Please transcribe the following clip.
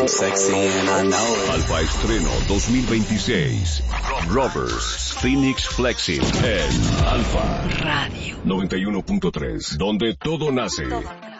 Sexy and I know it. Alfa Estreno 2026. Rovers, Phoenix Flexing en Alfa Radio 91.3, donde todo nace.